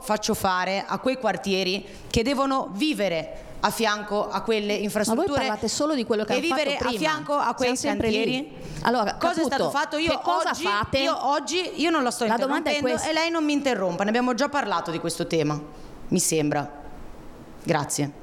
faccio fare a quei quartieri che devono vivere a fianco a quelle infrastrutture. Ma voi parlate solo di quello che hanno fatto prima. E vivere a fianco a quei cantieri. Allora, cosa è stato fatto? Io oggi non la sto interrompendo e lei non mi interrompa. Ne abbiamo già parlato di questo tema, mi sembra. Grazie.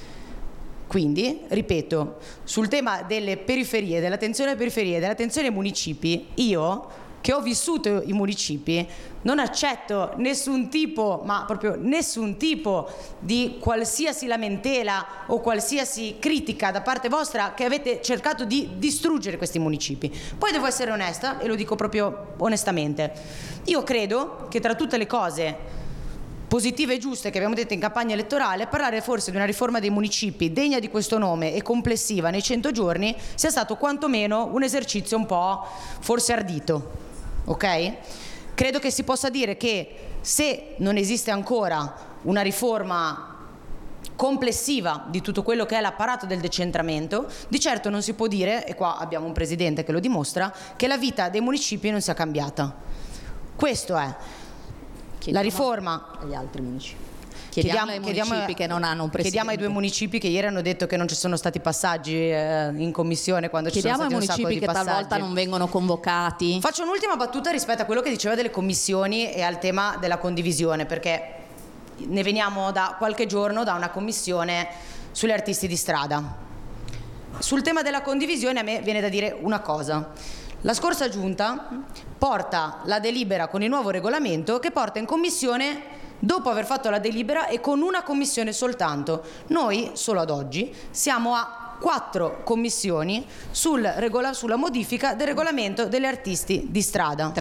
Quindi, ripeto, sul tema delle periferie, dell'attenzione alle periferie, dell'attenzione ai municipi, io che ho vissuto i municipi non accetto nessun tipo, ma proprio nessun tipo di qualsiasi lamentela o qualsiasi critica da parte vostra che avete cercato di distruggere questi municipi. Poi devo essere onesta e lo dico proprio onestamente. Io credo che tra tutte le cose positive e giuste che abbiamo detto in campagna elettorale, parlare forse di una riforma dei municipi degna di questo nome e complessiva nei 100 giorni sia stato quantomeno un esercizio un po' forse ardito, ok? Credo che si possa dire che se non esiste ancora una riforma complessiva di tutto quello che è l'apparato del decentramento, di certo non si può dire, e qua abbiamo un presidente che lo dimostra, che la vita dei municipi non sia cambiata. Questo è. La riforma agli altri municipi. Chiediamo ai municipi che non hanno un presidente. Chiediamo ai 2 municipi che ieri hanno detto che non ci sono stati passaggi in commissione quando ci sono stati un sacco di passaggi. Chiediamo ai municipi che talvolta non vengono convocati. Faccio un'ultima battuta rispetto a quello che diceva delle commissioni e al tema della condivisione, perché ne veniamo da qualche giorno da una commissione sugli artisti di strada. Sul tema della condivisione a me viene da dire una cosa. La scorsa giunta porta la delibera con il nuovo regolamento che porta in commissione dopo aver fatto la delibera e con una commissione soltanto. Noi, solo ad oggi, siamo a 4 commissioni sulla modifica del regolamento degli artisti di strada.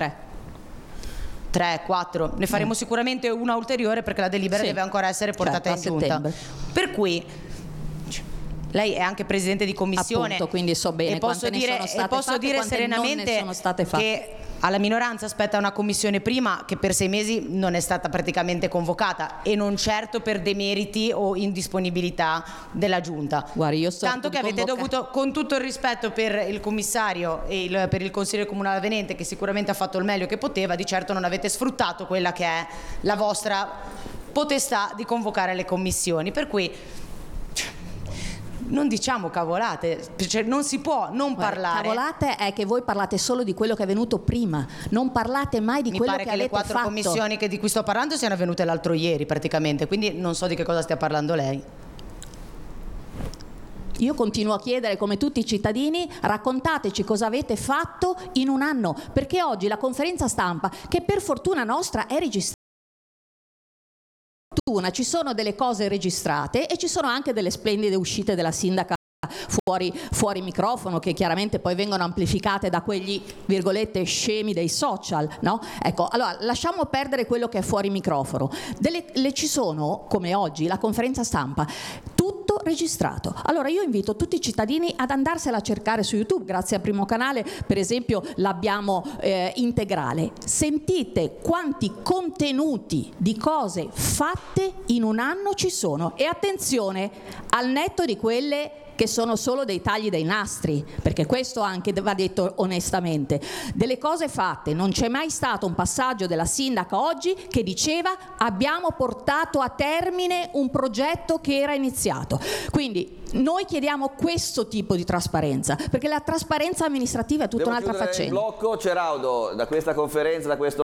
3, 4. Ne faremo sicuramente una ulteriore perché la delibera deve ancora essere portata in giunta. Settembre. Per cui lei è anche presidente di commissione. Appunto, quindi so bene quante ne sono state fatte e quante non ne sono state fatte. Che alla minoranza aspetta una commissione prima che per 6 mesi non è stata praticamente convocata e non certo per demeriti o indisponibilità della giunta. Guardi, io tanto che avete dovuto, con tutto il rispetto per il commissario e per il consigliere comunale avvenente, che sicuramente ha fatto il meglio che poteva, di certo non avete sfruttato quella che è la vostra potestà di convocare le commissioni, per cui non diciamo cavolate, cioè non si può non parlare. Cavolate è che voi parlate solo di quello che è venuto prima, non parlate mai di quello che avete fatto. Mi pare che le 4 commissioni di cui sto parlando siano avvenute l'altro ieri praticamente, quindi non so di che cosa stia parlando lei. Io continuo a chiedere, come tutti i cittadini, raccontateci cosa avete fatto in un anno, perché oggi la conferenza stampa, che per fortuna nostra è registrata, ci sono delle cose registrate e ci sono anche delle splendide uscite della sindaca fuori microfono, che chiaramente poi vengono amplificate da quegli virgolette scemi dei social, no? Ecco, allora lasciamo perdere quello che è fuori microfono. Ci sono, come oggi, la conferenza stampa, tutto registrato. Allora io invito tutti i cittadini ad andarsela a cercare su YouTube, grazie a Primo Canale, per esempio, l'abbiamo integrale. Sentite quanti contenuti di cose fatte in un anno ci sono, e attenzione, al netto di quelle che sono solo dei tagli dei nastri, perché questo anche va detto onestamente. Delle cose fatte, non c'è mai stato un passaggio della sindaca oggi che diceva abbiamo portato a termine un progetto che era iniziato. Quindi noi chiediamo questo tipo di trasparenza, perché la trasparenza amministrativa è tutta un'altra faccenda. Il blocco, Ceraudo, da questa conferenza, da questo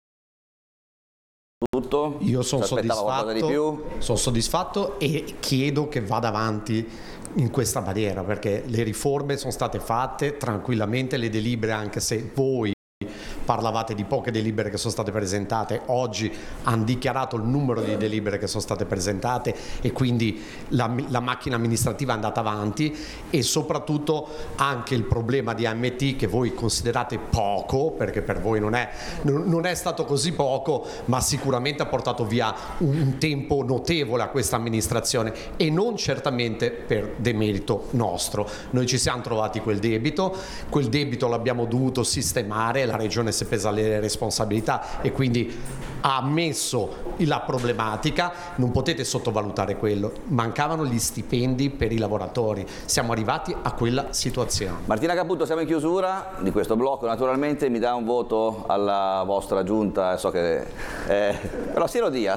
tutto? Io sono soddisfatto e chiedo che vada avanti in questa maniera, perché le riforme sono state fatte tranquillamente, le delibere, anche se voi parlavate di poche delibere che sono state presentate, oggi hanno dichiarato il numero di delibere che sono state presentate e quindi la macchina amministrativa è andata avanti, e soprattutto anche il problema di AMT, che voi considerate poco, perché per voi non è stato così poco, ma sicuramente ha portato via un tempo notevole a questa amministrazione, e non certamente per demerito nostro. Noi ci siamo trovati quel debito l'abbiamo dovuto sistemare, la regione si è presa le responsabilità e quindi ha ammesso la problematica. Non potete sottovalutare quello, mancavano gli stipendi per i lavoratori, siamo arrivati a quella situazione. Martina Caputo, siamo in chiusura di questo blocco, naturalmente mi dà un voto alla vostra giunta, so che però sì, lo dia.